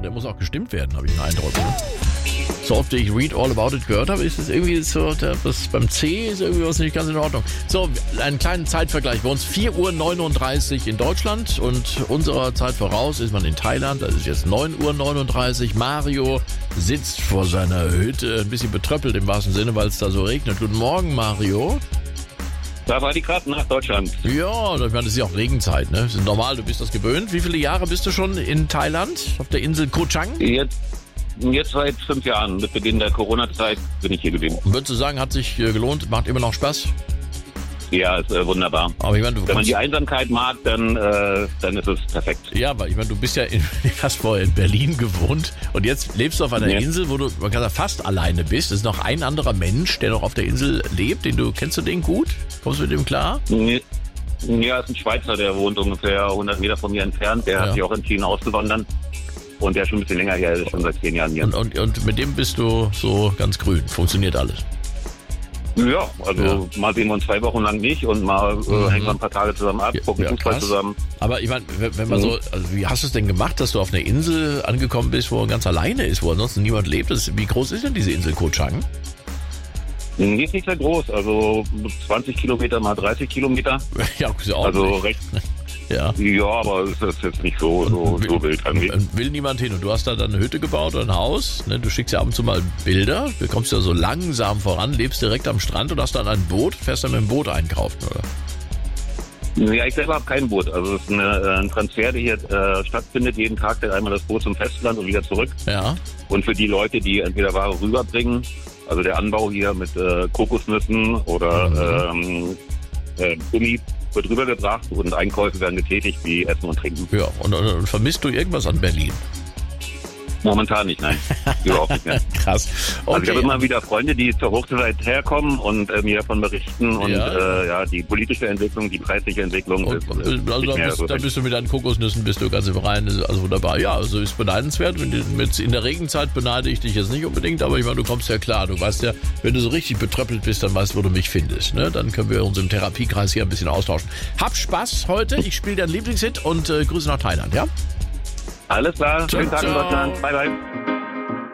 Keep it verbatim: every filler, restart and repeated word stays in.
der muss auch gestimmt werden, habe ich den Eindruck. Ne? So oft ich Read All About It gehört habe, ist es irgendwie so, das beim C ist irgendwie was nicht ganz in Ordnung. So, einen kleinen Zeitvergleich. Bei uns vier Uhr neununddreißig in Deutschland und unserer Zeit voraus ist man in Thailand. Das ist jetzt neun Uhr neununddreißig. Mario sitzt vor seiner Hütte, ein bisschen betröppelt im wahrsten Sinne, weil es da so regnet. Guten Morgen, Mario. Da war die gerade nach Deutschland. Ja, ich meine, das ist ja auch Regenzeit, ne? Das ist normal, du bist das gewöhnt. Wie viele Jahre bist du schon in Thailand, auf der Insel Koh Chang? Jetzt, jetzt seit fünf Jahren, mit Beginn der Corona-Zeit, bin ich hier gewesen. Würdest du sagen, hat sich äh, gelohnt, macht immer noch Spaß? Ja, ist äh, wunderbar. Aber ich meine, du Wenn man kommst, die Einsamkeit mag, dann, äh, dann ist es perfekt. ja, aber ich meine, du bist ja in, hast vorher in Berlin gewohnt und jetzt lebst du auf einer Ja. Insel, wo du, man kann sagen, fast alleine bist. Es ist noch ein anderer Mensch, der noch auf der Insel lebt, den du, kennst du den gut? Kommst du mit dem klar? Ja, ist ein Schweizer, der wohnt ungefähr hundert Meter von mir entfernt. Der Ja. hat sich auch entschieden auszuwandern. Und der ist schon ein bisschen länger her, der ist schon seit zehn Jahren hier. Und, und, und mit dem bist du so ganz grün, funktioniert alles. Ja, also mal sehen wir uns zwei Wochen lang nicht und mal äh, Mhm. hängen wir ein paar Tage zusammen ab, gucken Ja, Fußball krass. zusammen. Aber ich meine, wenn wenn man Mhm. so, also wie hast du es denn gemacht, dass du auf einer Insel angekommen bist, wo man ganz alleine ist, wo ansonsten niemand lebt? Das, wie groß ist denn diese Insel Koh Chang? Die ist nicht sehr groß, also zwanzig Kilometer mal dreißig Kilometer. Ja, ist ja auch Also nicht. recht, Ja. ja, aber es ist jetzt nicht so, so, so wild irgendwie. Und will niemand hin. Und du hast da dann eine Hütte gebaut oder ein Haus. Ne? Du schickst ja ab und zu mal Bilder. Du kommst ja so langsam voran, lebst direkt am Strand und hast dann ein Boot, fährst dann mit dem Boot einkaufen, oder? Ja, ich selber habe kein Boot. Also es ist eine, äh, ein Transfer, der hier äh, stattfindet. Jeden Tag fährt einmal das Boot zum Festland und wieder zurück. Ja. Und für die Leute, die entweder Ware rüberbringen, also der Anbau hier mit äh, Kokosnüssen oder ähm, äh, Gummi wird rübergebracht und Einkäufe werden getätigt wie Essen und Trinken. Ja. Und, und, und vermisst du irgendwas an Berlin? Momentan nicht, nein. Überhaupt nicht mehr. Krass. Also ich habe Okay. immer wieder Freunde, die zur Hochzeit herkommen und äh, mir davon berichten und Ja. Äh, ja, die politische Entwicklung, die preisliche Entwicklung Und, ist, also ist da nicht mehr bist, so da recht. bist du mit deinen Kokosnüssen bist du ganz im Reinen, also wunderbar. Ja, also ist beneidenswert. Wenn du mit, in der Regenzeit beneide ich dich jetzt nicht unbedingt, aber ich meine, du kommst ja klar. Du weißt ja, wenn du so richtig betröppelt bist, dann weißt du, wo du mich findest. Ne? Dann können wir uns im Therapiekreis hier ein bisschen austauschen. Hab Spaß heute. Ich spiele deinen Lieblingshit und äh, Grüße nach Thailand, ja? Alles klar, Ciao, schönen Tag in ciao. Deutschland. Bye, bye.